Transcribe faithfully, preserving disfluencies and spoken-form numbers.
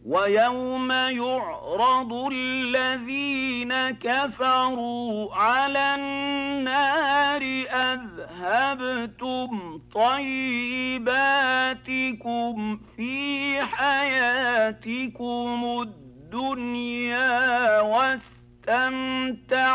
ويوم يعرض الذين كفروا على النار أذهبتم طيباتكم في حياتكم الدنيا واستمتعتم